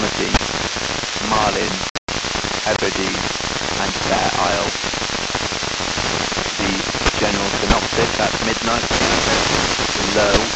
Jersey, Marlin, Hebrides and Fair Isle. The general synopsis at midnight. Low